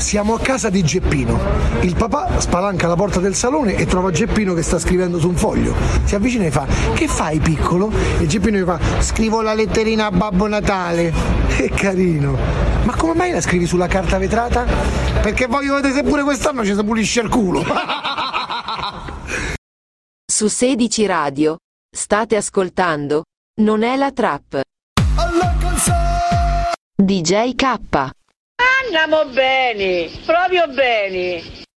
Siamo a casa di Geppino. Il papà spalanca la porta del salone e trova Geppino che sta scrivendo su un foglio. Si avvicina e fa: che fai, piccolo? E Geppino gli fa: scrivo la letterina a Babbo Natale. Che carino. Ma come mai la scrivi sulla carta vetrata? Perché voglio vedere se pure quest'anno ci si pulisce il culo. Su 16 Radio state ascoltando Non è la trap. DJ K. Andiamo bene, proprio bene.